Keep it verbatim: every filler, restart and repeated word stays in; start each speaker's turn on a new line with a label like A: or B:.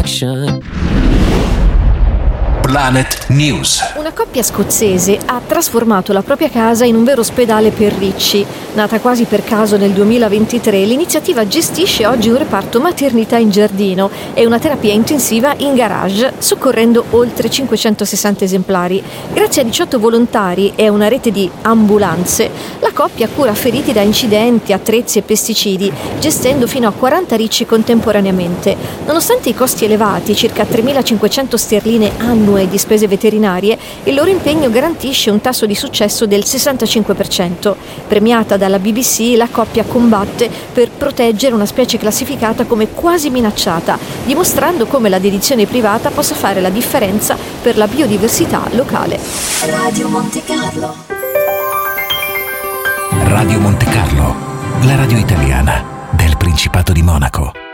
A: connection.
B: Planet News.
C: Una coppia scozzese ha trasformato la propria casa in un vero ospedale per ricci. Nata quasi per caso nel duemilaventitré, l'iniziativa gestisce oggi un reparto maternità in giardino e una terapia intensiva in garage, soccorrendo oltre cinquecentosessanta esemplari. Grazie a diciotto volontari e a una rete di ambulanze, la coppia cura feriti da incidenti, attrezzi e pesticidi, gestendo fino a quaranta ricci contemporaneamente. Nonostante i costi elevati, circa tremilacinquecento sterline annue di spese veterinarie, il loro impegno garantisce un tasso di successo del sessantacinque per cento. Premiata dalla B B C, la coppia combatte per proteggere una specie classificata come quasi minacciata, dimostrando come la dedizione privata possa fare la differenza per la biodiversità locale.
D: Radio Monte Carlo.
B: Radio Monte Carlo, la radio italiana del Principato di Monaco.